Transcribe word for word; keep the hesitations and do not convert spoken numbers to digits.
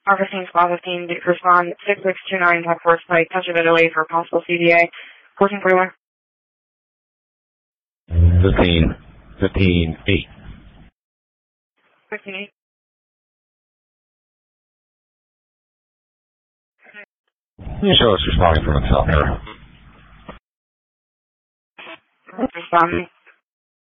R fifteen, squad fifteen, did respond six six two nine, Tech Force Pike, touch of Italy for possible C D A. fourteen forty-one. fifteen, fifteen, eight. fifteen eight. You show us responding from himself here. Responding.